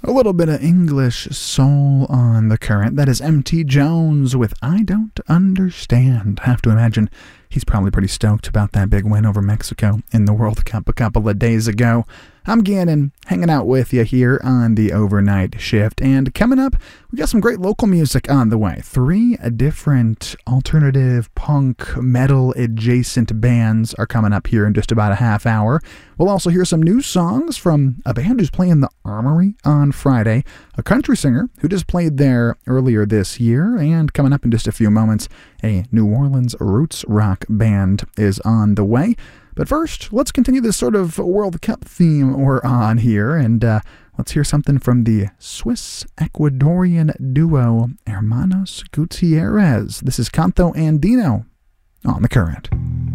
A little bit of English soul on the current. That is MT Jones with I Don't Understand. Have to imagine he's probably pretty stoked about that big win over Mexico in the World Cup a couple of days ago. I'm Gannon, hanging out with you here on the overnight shift. And coming up, we got some great local music on the way. 3 different alternative punk metal adjacent bands are coming up here in just about a half hour. We'll also hear some new songs from a band who's playing the Armory on Friday, a country singer who just played there earlier this year, and coming up in just a few moments, a New Orleans roots rock band is on the way. But first, let's continue this sort of World Cup theme we're on here, and let's hear something from the Swiss-Ecuadorian duo Hermanos Gutierrez. This is Canto Andino on The Current.